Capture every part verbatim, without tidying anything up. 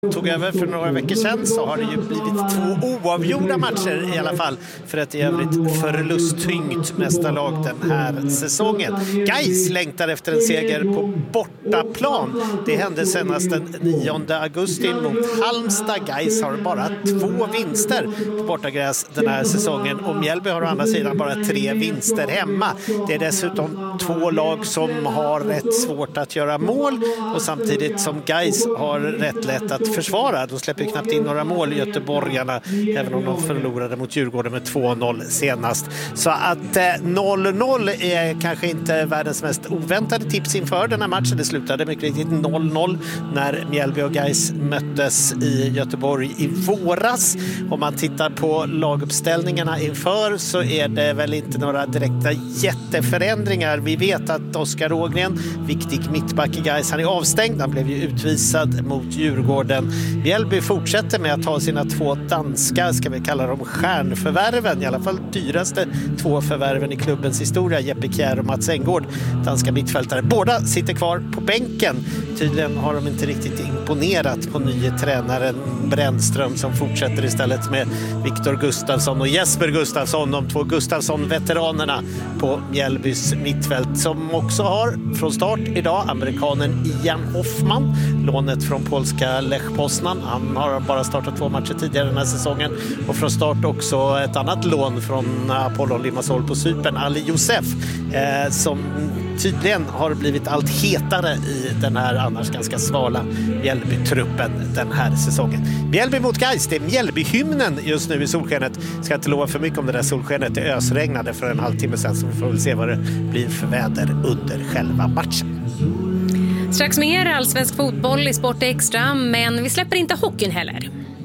tog över för några veckor sedan så har det ju blivit två oavgjorda matcher i alla fall för ett i övrigt förlusttyngt mästarlag den här säsongen. Gais längtar efter en seger på bortaplan. Det hände senast den nionde augusti mot Halmstad. Gais har bara två vinster på bortagräs den här säsongen och Mjällby har å andra sidan bara tre vinster hemma. Det är dessutom två lag som har rätt svårt att göra mål och samtidigt som Gais har rätt lätt att försvara. De släpper knappt in några mål i Göteborgarna även om de förlorade mot Djurgården med två noll senast. Så att eh, noll noll är kanske inte världens mest oväntade tips inför den här matchen. Det slutade mycket riktigt noll noll när Mjällby och Gais möttes i Göteborg i våras. Om man tittar på laguppställningarna inför så är det väl inte några direkta jätteförändringar. Vi vet att Oskar Rågren, viktig mittback i Gais, han är avstängd. Han blev ju utvisad mot Djurgården. Mjällby fortsätter med att ta sina två danska, ska vi kalla dem stjärnförvärven, i alla fall dyraste två förvärven i klubbens historia, Jeppe Kjær och Mats Engård, danska mittfältare. Båda sitter kvar på bänken. Tydligen har de inte riktigt imponerat på nye tränaren Brännström som fortsätter istället med Viktor Gustafsson och Jesper Gustafsson, de två Gustafsson-veteranerna på Mjällbys mittfält, som också har från start idag amerikanen Ian Hoffman, lånet från polska Lech Poznan. Han har bara startat två matcher tidigare den här säsongen och från start också ett annat lån från Apollon Limassol på Cypern, Ali Josef, eh, som tydligen har blivit allt hetare i den här annars ganska svala Mjällby-truppen den här säsongen. Mjällby mot Gais, det är Mjällby-hymnen just nu i solskenet. Ska inte lova för mycket om det där solskenet. Det ösregnade för en halvtimme sedan så vi får väl se vad det blir för väder under själva matchen. Strax mer allsvensk fotboll i Sport Extra, men vi släpper inte hockeyn heller.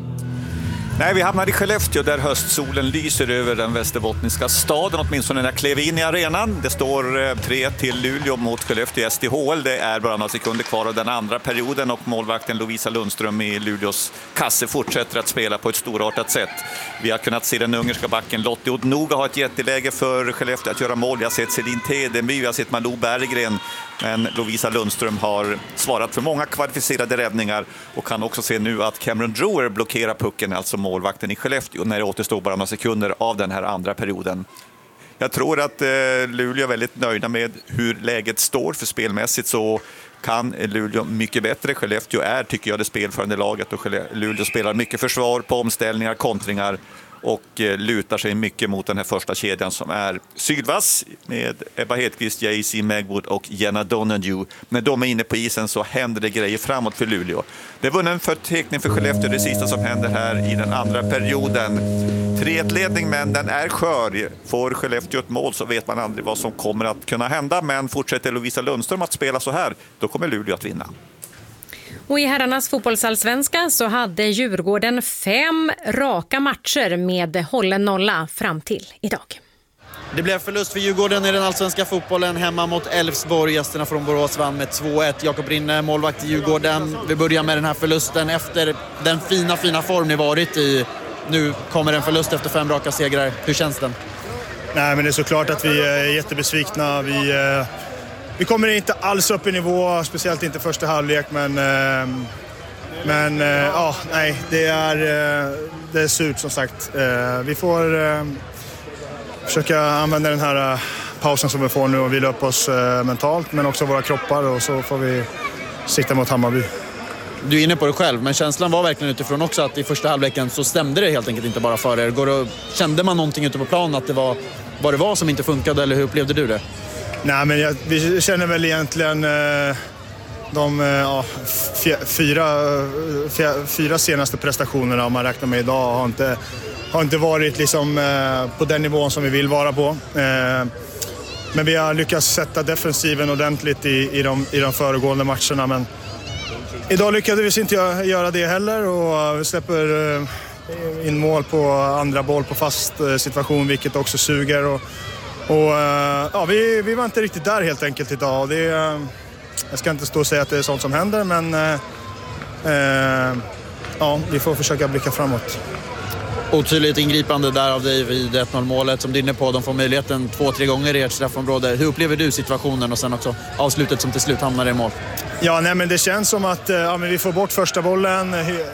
Nej, vi hamnar i Skellefteå där höstsolen lyser över den västerbottniska staden, åtminstone när jag klev in i arenan. Det står tre till Luleå mot Skellefteå S D H L. Det är bara några sekunder kvar av den andra perioden och målvakten Lovisa Lundström i Luleås kasse fortsätter att spela på ett storartat sätt. Vi har kunnat se den ungerska backen Lottie Odnoga ha ett jätteläge för Skellefteå att göra mål. Jag har sett Selin Tedemy, jag har sett Malou Berggren, men Lovisa Lundström har svarat för många kvalificerade räddningar och kan också se nu att Cameron Drewer blockerar pucken, alltså målvakten i Skellefteå, när det återstår bara några sekunder av den här andra perioden. Jag tror att eh, Luleå är väldigt nöjda med hur läget står, för spelmässigt så kan Luleå mycket bättre. Skellefteå är, tycker jag, det spelförande laget och Luleå spelar mycket försvar på omställningar, kontringar och eh, lutar sig mycket mot den här första kedjan som är sylvass med Ebba Hedqvist, J C Megwood och Jenna Donahue. När de är inne på isen så händer det grejer framåt för Luleå. Det var en förteckning för Skellefteå, det sista som händer här i den andra perioden. tre ett ledning, men den är skör. Får Skellefteå ett mål så vet man aldrig vad som kommer att kunna hända, men fortsätter Lovisa Lundström att spela så här, då kommer Luleå att vinna. Och i herrarnas fotbollsallsvenska så hade Djurgården fem raka matcher med hållen nolla fram till idag. Det blev förlust för Djurgården i den allsvenska fotbollen hemma mot Elfsborg. Gästerna från Borås vann med två ett. Jakob Rinne, målvakt i Djurgården. Vi börjar med den här förlusten efter den fina, fina form ni varit i. Nu kommer en förlust efter fem raka segrar. Hur känns den? Nej, men det är såklart att vi är jättebesvikna. Vi... Eh... Vi kommer inte alls upp i nivå, speciellt inte första halvlek, men, men ja, nej, det är, det är surt som sagt. Vi får försöka använda den här pausen som vi får nu och vila upp oss mentalt, men också våra kroppar, och så får vi sikta mot Hammarby. Du är inne på det själv, men känslan var verkligen utifrån också att i första halvleken så stämde det helt enkelt inte bara för er. Går det, kände man någonting ute på planen att det var vad det var som inte funkade, eller hur upplevde du det? Nej, men jag, vi känner väl egentligen eh, de eh, ja, fyra, fyra, fyra senaste prestationerna, om man räknar med idag, har inte, har inte varit liksom, eh, på den nivån som vi vill vara på. Eh, men vi har lyckats sätta defensiven ordentligt i, i, de, i de föregående matcherna. Men idag lyckades vi inte göra det heller, och vi släpper eh, in mål på andra boll på fast eh, situation, vilket också suger. Och, Och, ja, vi, vi var inte riktigt där helt enkelt idag. Det, jag ska inte stå och säga att det är sånt som händer, men eh, ja, vi får försöka blicka framåt. Otydligt ingripande där av dig vid ett noll-målet som du är inne på. De får möjligheten två, tre gånger i ert straffområde. Hur upplever du situationen och sen också avslutet som till slut hamnar i mål? Ja, nej, men det känns som att ja, men vi får bort första bollen.